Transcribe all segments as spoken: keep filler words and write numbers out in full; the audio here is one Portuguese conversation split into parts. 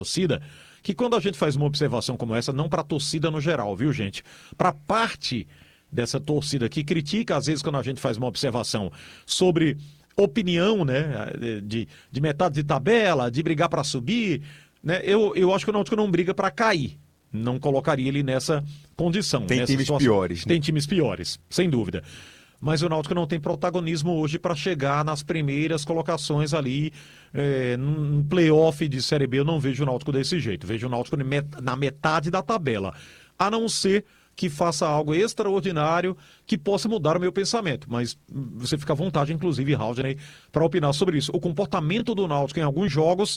torcida, que quando a gente faz uma observação como essa, não para a torcida no geral, viu, gente? Para parte dessa torcida que critica, às vezes, quando a gente faz uma observação sobre opinião, né, de, de metade de tabela, de brigar para subir, né, eu, eu acho que o Náutico não briga para cair. Não colocaria ele nessa condição. Tem nessa times situação. piores. Né? Tem times piores, sem dúvida. Mas o Náutico não tem protagonismo hoje para chegar nas primeiras colocações ali, é, num playoff de Série B. Eu não vejo o Náutico desse jeito. Vejo o Náutico na metade da tabela. A não ser que faça algo extraordinário que possa mudar o meu pensamento. Mas você fica à vontade, inclusive, Haldney, para opinar sobre isso. O comportamento do Náutico em alguns jogos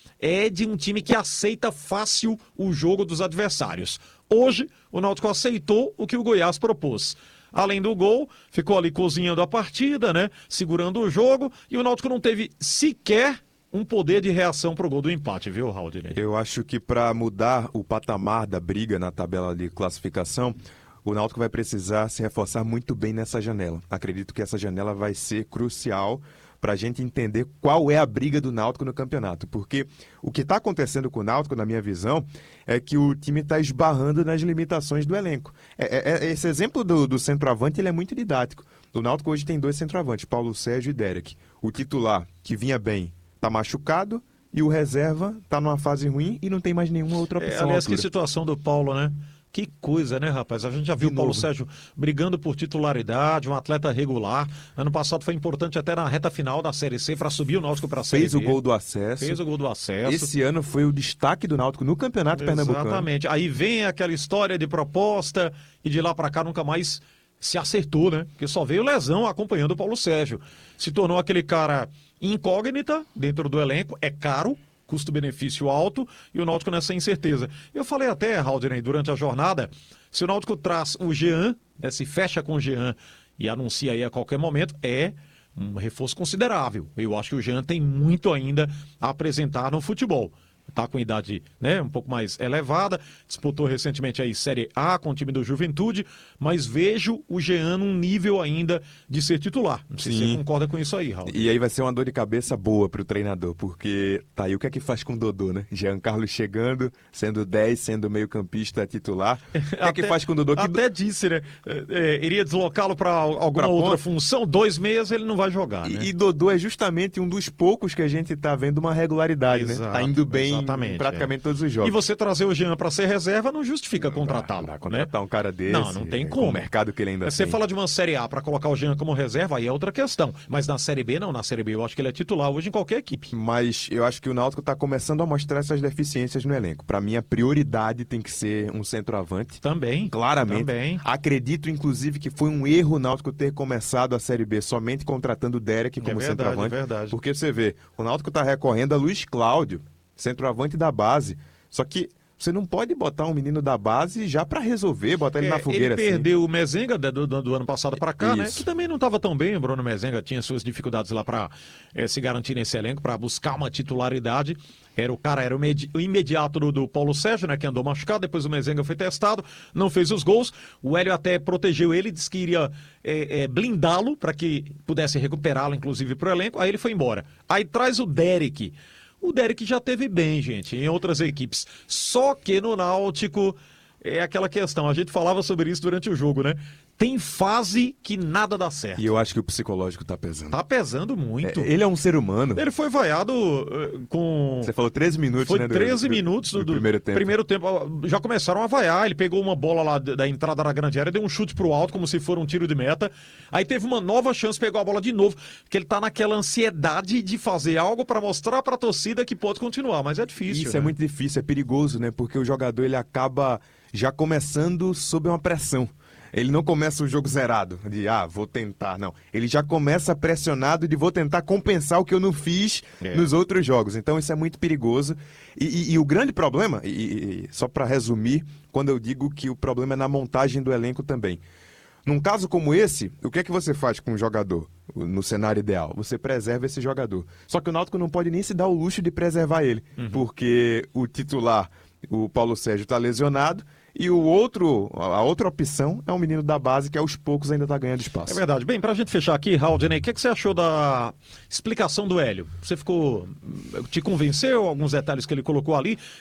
é de um time que aceita fácil o jogo dos adversários. Hoje, o Náutico aceitou o que o Goiás propôs. Além do gol, ficou ali cozinhando a partida, né? Segurando o jogo, e o Náutico não teve sequer um poder de reação pro gol do empate, viu, Haldney? Eu acho que para mudar o patamar da briga na tabela de classificação, o Náutico vai precisar se reforçar muito bem nessa janela. Acredito que essa janela vai ser crucial para a gente entender qual é a briga do Náutico no campeonato. Porque o que está acontecendo com o Náutico, na minha visão, é que o time está esbarrando nas limitações do elenco. É, é, esse exemplo do, do centroavante ele é muito didático. O Náutico hoje tem dois centroavantes, Paulo Sérgio e Derek. O titular, que vinha bem, está machucado, e o reserva está numa fase ruim e não tem mais nenhuma outra opção. É, aliás, que situação do Paulo, né? Que coisa, né, rapaz? A gente já viu o Paulo Sérgio brigando por titularidade, um atleta regular. Ano passado foi importante até na reta final da Série C para subir o Náutico para a Série B. Fez o gol do acesso. Fez o gol do acesso. Esse ano foi o destaque do Náutico no Campeonato Pernambucano. Exatamente. Aí vem aquela história de proposta e de lá para cá nunca mais se acertou, né? Porque só veio lesão acompanhando o Paulo Sérgio. Se tornou aquele cara incógnita dentro do elenco, é caro, custo-benefício alto, e o Náutico nessa incerteza. Eu falei até, Haldney, durante a jornada, se o Náutico traz o Jean, né, se fecha com o Jean e anuncia aí a qualquer momento, é um reforço considerável. Eu acho que o Jean tem muito ainda a apresentar no futebol. Está com idade, né, um pouco mais elevada, disputou recentemente aí Série A com o time do Juventude, mas vejo o Jean num nível ainda de ser titular. Não sei Sim. se você concorda com isso aí, Raul. E aí vai ser uma dor de cabeça boa pro treinador, porque tá aí o que é que faz com o Dodô, né? Jean Carlos chegando, sendo dez, sendo meio campista titular. O que é que faz com o Dodô? Que Até disse, né? É, iria deslocá-lo para alguma pra outra ponta. função, dois meses ele não vai jogar, né? E, e Dodô é justamente um dos poucos que a gente tá vendo uma regularidade, Exato, né? Tá indo bem exatamente, em praticamente é. todos os jogos. E você trazer o Jean para ser reserva não justifica contratá-lo. Dá, né? contratar um cara desse. Não, não tem com como. o mercado que ele ainda Você tem. fala de uma Série A para colocar o Jean como reserva, aí é outra questão. Mas na Série B, não. Na Série B eu acho que ele é titular hoje em qualquer equipe. Mas eu acho que o Náutico tá começando a mostrar essas deficiências no elenco. Para mim, a prioridade tem que ser um centroavante. Também. Claramente. Também. Acredito, inclusive, que foi um erro o Náutico ter começado a Série B somente contratando o Derek como é verdade, centroavante. É verdade. Porque você vê, o Náutico tá recorrendo a Luiz Cláudio, centroavante da base. Só que você não pode botar um menino da base já para resolver, botar ele É, na fogueira ele assim. perdeu o Mezenga do, do, do ano passado para cá, né? Isso. Que também não estava tão bem. O Bruno Mezenga tinha suas dificuldades lá para é, se garantir nesse elenco, para buscar uma titularidade. Era o cara, era o, imedi o imediato do, do Paulo Sérgio, né? Que andou machucado. Depois o Mezenga foi testado, não fez os gols. O Hélio até protegeu ele, disse que iria é, é, blindá-lo para que pudesse recuperá-lo, inclusive, para o elenco. Aí ele foi embora. Aí traz o Derek. O Derek já teve bem, gente, em outras equipes. Só que no Náutico é aquela questão. A gente falava sobre isso durante o jogo, né? Tem fase que nada dá certo. E eu acho que o psicológico tá pesando. Tá pesando muito. É, ele é um ser humano. Ele foi vaiado uh, com... Você falou treze minutos, Foi né? do- treze do- minutos do, do primeiro tempo. primeiro tempo. Já começaram a vaiar. Ele pegou uma bola lá da entrada da grande área, deu um chute pro alto, como se for um tiro de meta. Aí teve uma nova chance, pegou a bola de novo. Porque ele tá naquela ansiedade de fazer algo para mostrar pra torcida que pode continuar. Mas é difícil. Isso é né? muito difícil, é perigoso, né? Porque o jogador ele acaba já começando sob uma pressão. Ele não começa o jogo zerado, de ah, vou tentar, não. Ele já começa pressionado de vou tentar compensar o que eu não fiz É. nos outros jogos. Então isso é muito perigoso. E, e- e o grande problema, e, e- só para resumir, quando eu digo que o problema é na montagem do elenco também. Num caso como esse, o que é que você faz com um jogador no cenário ideal? Você preserva esse jogador. Só que o Náutico não pode nem se dar o luxo de preservar ele, porque o titular, o Paulo Sérgio, está lesionado. E o outro, a outra opção é um menino da base que aos poucos ainda está ganhando espaço. É verdade. Bem, pra gente fechar aqui, Haldney, o que, que você achou da explicação do Hélio? Você ficou... te convenceu alguns detalhes que ele colocou ali?